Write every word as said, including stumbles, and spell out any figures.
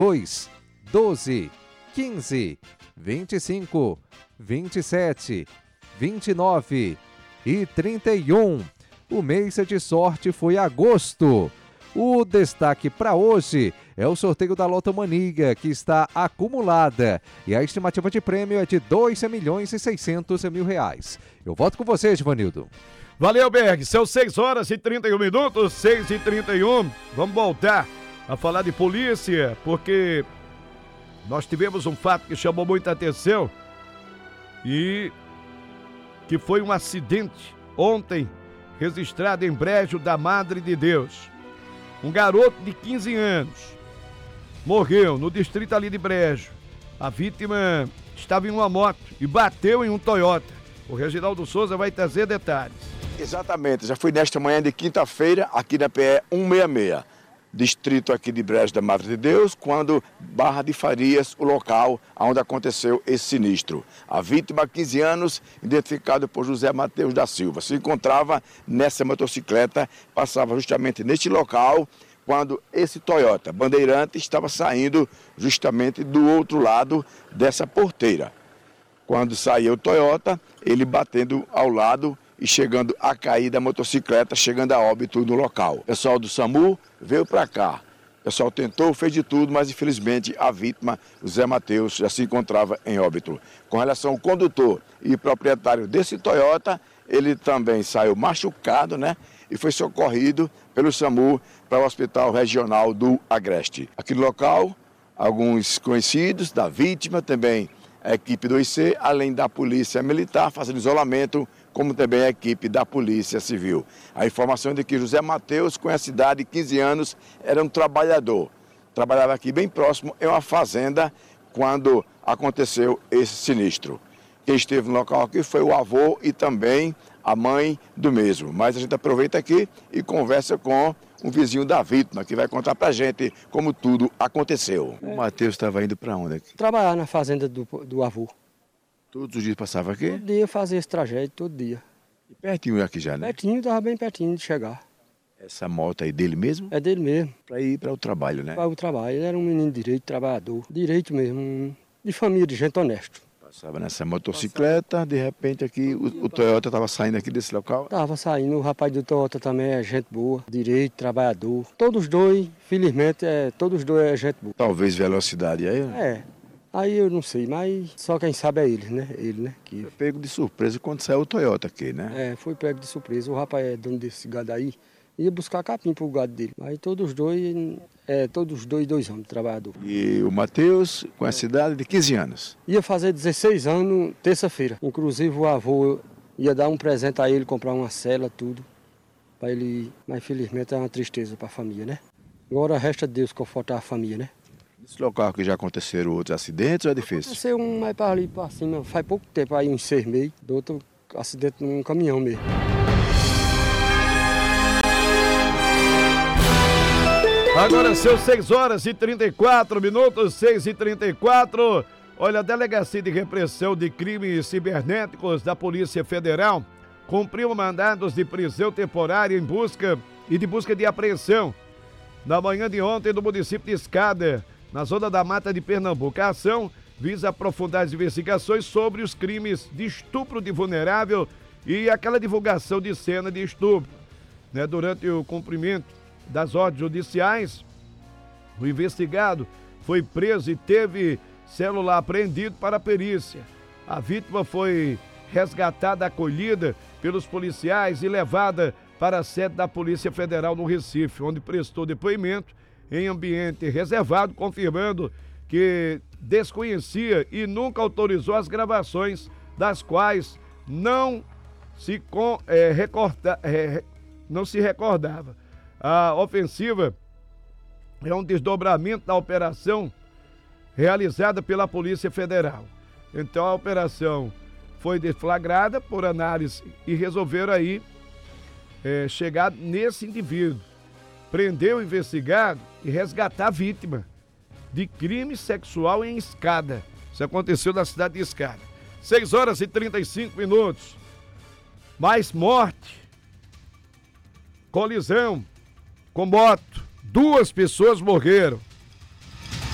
dois, doze, quinze, vinte e cinco, vinte e sete, vinte e nove e trinta e um. O mês de sorte foi agosto. O destaque para hoje é o sorteio da Lotomania, que está acumulada. E a estimativa de prêmio é de dois milhões e seiscentos mil reais. Eu volto com você, Givanildo. Valeu, Berg. São seis horas e trinta e um minutos, seis e trinta e um. Vamos voltar a falar de polícia, porque nós tivemos um fato que chamou muita atenção e que foi um acidente ontem registrado em Brejo da Madre de Deus. Um garoto de quinze anos morreu no distrito ali de Brejo. A vítima estava em uma moto e bateu em um Toyota. O Reginaldo Souza vai trazer detalhes. Exatamente, já fui nesta manhã de quinta-feira aqui na P E cento e sessenta e seis, distrito aqui de Brejo da Madre de Deus, quando Barra de Farias, o local onde aconteceu esse sinistro. A vítima, quinze anos, identificado por José Mateus da Silva, se encontrava nessa motocicleta, passava justamente neste local, quando esse Toyota Bandeirante estava saindo justamente do outro lado dessa porteira. Quando saía o Toyota, ele batendo ao lado e chegando a cair da motocicleta, chegando a óbito no local. O pessoal do SAMU veio para cá. O pessoal tentou, fez de tudo, mas infelizmente a vítima, o Zé Mateus, já se encontrava em óbito. Com relação ao condutor e proprietário desse Toyota, ele também saiu machucado, né? E foi socorrido pelo SAMU para o Hospital Regional do Agreste. Aqui no local, alguns conhecidos da vítima, também a equipe do I C, além da Polícia Militar, fazendo isolamento, como também a equipe da Polícia Civil. A informação é de que José Mateus, com essa idade de quinze anos, era um trabalhador. Trabalhava aqui bem próximo, em uma fazenda, quando aconteceu esse sinistro. Quem esteve no local aqui foi o avô e também a mãe do mesmo. Mas a gente aproveita aqui e conversa com um vizinho da vítima, que vai contar pra gente como tudo aconteceu. É. O Mateus estava indo para onde aqui? Trabalhar na fazenda do, do avô. Todos os dias passava aqui? Todo dia fazia esse trajeto, todo dia. E pertinho aqui já, né? Pertinho, estava bem pertinho de chegar. Essa moto aí dele mesmo? É dele mesmo. Para ir para o trabalho, né? Para o trabalho. Ele era um menino de direito, trabalhador. Direito mesmo, de família, de gente honesta. Passava nessa motocicleta, de repente aqui o, o Toyota estava saindo aqui desse local? Estava saindo, o rapaz do Toyota também é gente boa, direito, trabalhador. Todos dois, felizmente, é, todos dois é gente boa. Talvez velocidade aí, né? É, aí eu não sei, mas só quem sabe é ele, né? Ele, né? Que... Foi pego de surpresa quando saiu o Toyota aqui, né? É, foi pego de surpresa. O rapaz é dono desse gado aí, ia buscar capim pro gado dele. Aí todos dois, é, todos dois, dois anos, trabalhador. E o Mateus, com essa idade de quinze anos? Ia fazer dezesseis anos, terça-feira. Inclusive o avô ia dar um presente a ele, comprar uma cela, tudo. Para ele, mas infelizmente é uma tristeza para a família, né? Agora resta Deus confortar a família, né? Nesse local aqui já aconteceram outros acidentes ou é difícil? Aconteceu um mais para ali, para cima, faz pouco tempo, aí uns seis meses, do outro acidente num caminhão mesmo. Agora são seis horas e trinta e quatro minutos, seis e trinta e quatro. Olha, a Delegacia de Repressão de Crimes Cibernéticos da Polícia Federal cumpriu mandados de prisão temporária em busca e de busca de apreensão na manhã de ontem no município de Escada, na zona da Mata de Pernambuco. A ação visa aprofundar as investigações sobre os crimes de estupro de vulnerável e aquela divulgação de cena de estupro. Né, durante o cumprimento das ordens judiciais, o investigado foi preso e teve celular apreendido para a perícia. A vítima foi resgatada, acolhida pelos policiais e levada para a sede da Polícia Federal no Recife, onde prestou depoimento em ambiente reservado, confirmando que desconhecia e nunca autorizou as gravações, das quais não se, com, é, recorda, é, não se recordava. A ofensiva é um desdobramento da operação realizada pela Polícia Federal. Então a operação foi deflagrada por análise e resolveram aí é, chegar nesse indivíduo, prender o investigado e resgatar a vítima de crime sexual em Escada. Isso aconteceu na cidade de Escada. seis horas e trinta e cinco minutos. Mais morte. Colisão com moto. Duas pessoas morreram.